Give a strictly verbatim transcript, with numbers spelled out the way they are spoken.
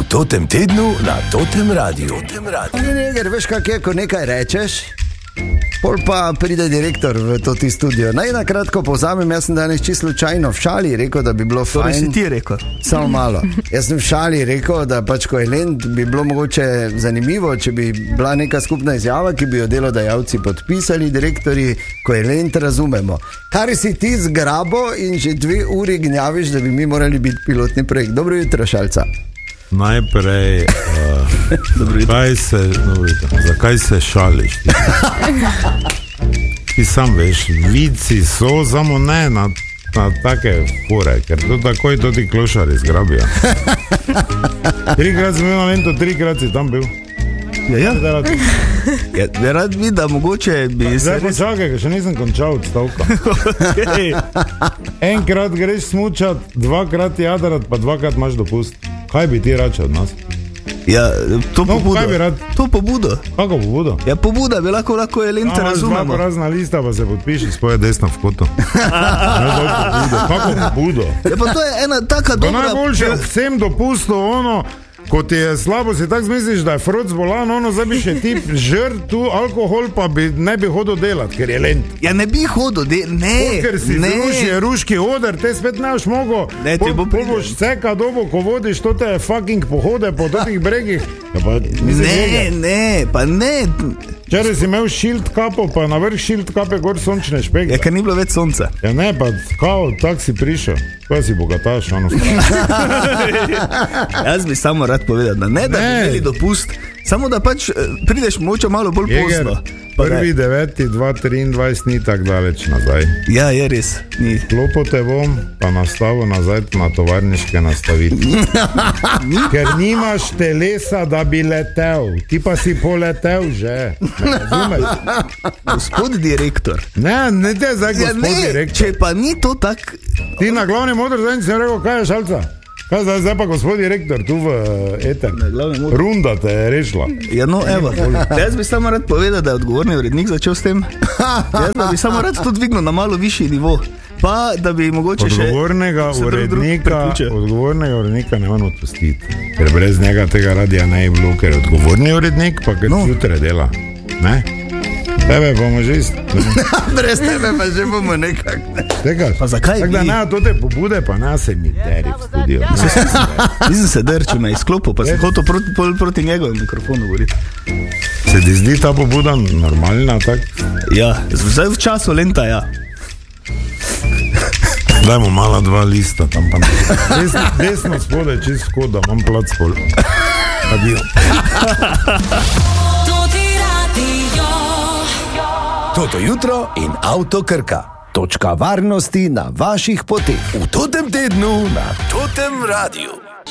Totem tednu na Totem Radiu. Totem Radiu. Neger, veš kak je, ko nekaj rečeš, pol pa pride direktor v to ti studio. Naj na kratko povzamem, jaz sem danes čisto slučajno v šali rekel, da bi bilo fajn. Torej si ti rekel? Samo malo. Jaz sem v šali rekel, da pač ko je lent, bi bilo mogoče zanimivo, če bi bila neka skupna izjava, ki bi jo delodajalci podpisali, direktori, ko je lent, razumemo. Kar si ti zgrabo in že dve uri gnjaviš, da bi mi morali biti pilotni projekt. Dobro jutro, Šalca. Najprej, uh, kaj se, no, zakaj se šališ? Ti? Ti sam veš, vici so, samo ne na, na take fore, ker to takoj to ti klošari zgrabijo. Trikrat sem bil na Lentu, trikrat si tam bil. Ja, ja. Ja, ja, rad bi, da mogoče bi pa, se... Zdaj res... počakaj, ker še nisem končal odstavka. Okay. Enkrat greš smučat, dvakrat jadrat, pa dvakrat imaš dopust. Kaj bi ti rače od nas? Ja, to no, pobudo. Kaj bi rad? To pobudo. Kako pobudo? Ja, pobuda bi lahko, lahko je lenta, razumemo. Imaš dva razna lista, pa se podpiši svoje desno v kotu. Kako pobudo? Ja, pa to je ena taka pa dobra... Najboljše vsem dopustu ono... Ko ti je slabo, si tako zmisliš, da je froc bolan, ono zdaj bi še ti žrt tu alkohol, pa bi, ne bi hodil delati, ker je lent. Ja, ne bi hodil delati, ne. O, ker si zruši ruški oder, te spet ne boš mogo. Ne, ti bo pol boš vseka dobo, ko vodiš to te fucking pohode po totih bregih. Ja, pa, ne, ne, pa ne. Včeraj si imel šilt kapo, pa na vrh šilt kape gor sončne špege. Ja, ker ni bilo več sonca. Ja, ne, pa kao, tak si prišel. Kaj si bogataš, ono Jaz bi samo rad povedal, da ne, da ne. Bi imeli dopust, samo da pač prideš moče malo bolj pozno. Prvi deveti dva triindvajset ni tako daleč nazaj. Ja, je res. Ni. Klopo te bom, pa nastavil nazaj na tovarniške nastavitve. Ker nimaš telesa, da bi letel. Ti pa si poletel že. Razumeš? Gospod direktor. Ne, ne te zdaj ja, gospod ne, direktor. Če pa ni to tak... Ti na glavni motor zdaj si rekel, kaj je, Šalca? Kaj zdaj, zdaj pa gospod direktor tu v eter? Runda te je rešila. Ja, no, evo. Jaz bi samo rad povedal, da je odgovorni urednik začel s tem. Jaz bi samo rad to dvignil na malo višji nivo. Pa, da bi mogoče odgovornega še... Urednika, odgovornega urednika ne moramo odpustiti. Ker brez njega tega radija ne je bilo, ker odgovorni urednik pa ker no. Jutre dela. Ne? Tebe bomo že ist... Brez tebe pa že bomo nekak. Tekaš? Pa zakaj tak, bi? Da ne, to te pobude pa ne se mi deri v studio. Nisem se der, če me izklopil, pa sem hotel proti, proti njegovem mikrofonu govoriti. Se ti zdi ta pobuda normalna, tak? Ja, zdaj v času lenta, ja. Dajmo mala dva lista tam pa. Desno, desno spode, čist skod, da imam plac pol. Adio. Toto jutro in Avto Krka. Točka varnosti na vaših poteh. V Totem tednu na Totem Radiu.